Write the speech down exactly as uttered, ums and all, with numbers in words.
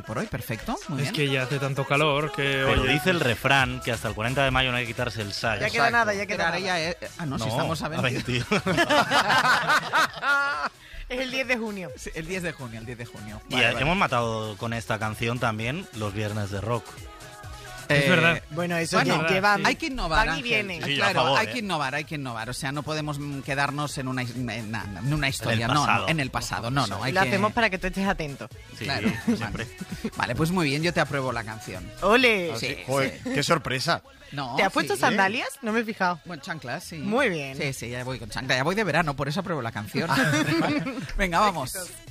por hoy, perfecto. Muy es bien. que ya hace tanto calor que... Pero oye, dice el refrán que hasta el cuarenta de mayo no hay que quitarse el sayo. Ya queda nada, ya Pero queda ahora nada. ya es- Ah, no, si estamos a veinte. Es el diez de junio. Sí, el diez de junio, el diez de junio. Y Vale, vale. hemos matado con esta canción también los viernes de rock. Es Eh, verdad. Bueno, eso Bueno, lle- llevan... Hay que innovar, van y Ángel. vienen. Sí, claro, a favor, hay ¿eh? que innovar, hay que innovar. O sea, no podemos mm, quedarnos en una, is- en, na- en una historia, no, pasado. no, en el pasado. No, no, hay Lo que... hacemos para que tú estés atento. Sí, Claro, siempre. vale. Vale, pues muy bien, yo te apruebo la canción. ¡Ole! Sí, Joder, sí. qué sorpresa. No, ¿Te has puesto sí. sandalias? No me he fijado. Bueno, chanclas, sí. Muy bien. Sí, sí, ya voy con chanclas. Ya voy de verano, por eso apruebo la canción. Venga, vamos.